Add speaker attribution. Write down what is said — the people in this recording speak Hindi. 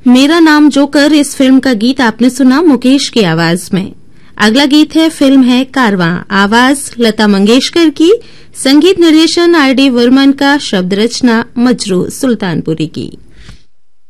Speaker 1: मेरा नाम जोकर इस फिल्म का गीत आपने सुना मुकेश की आवाज में। अगला गीत है, फिल्म है कारवां, आवाज लता मंगेशकर की, संगीत निर्देशन आर डी वर्मन का, शब्द रचना मजरू सुल्तानपुरी की।